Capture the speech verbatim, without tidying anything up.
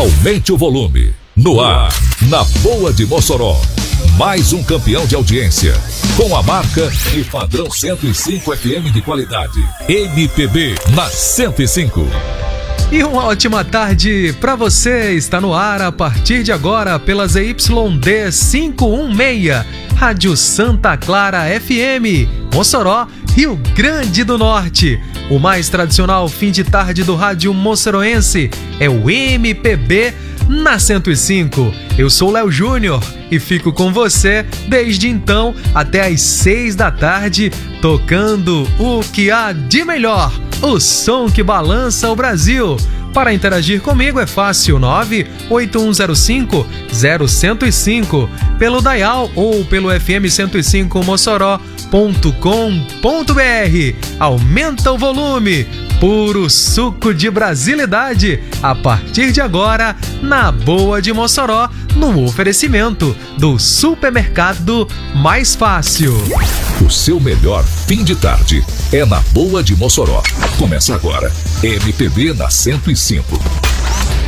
Aumente o volume. No ar, na Boa de Mossoró. Mais um campeão de audiência. Com a marca e padrão cento e cinco F M de qualidade. M P B na cento e cinco. E uma ótima tarde para você. Está no ar a partir de agora pela Z Y D quinhentos e dezesseis, Rádio Santa Clara F M, Mossoró, Rio Grande do Norte. O mais tradicional fim de tarde do rádio moçoroense é o M P B na cento e cinco. Eu sou Léo Júnior e fico com você desde então até às seis da tarde, tocando o que há de melhor, o som que balança o Brasil. Para interagir comigo é fácil, nove oito um zero cinco zero zero cinco, pelo dial ou pelo f m cento e cinco mossoró ponto com ponto b r. Aumenta o volume, puro suco de brasilidade, a partir de agora, na Boa de Mossoró, no oferecimento do supermercado Mais Fácil. O seu melhor fim de tarde é na Boa de Mossoró. Começa agora, M P B na cento e cinco.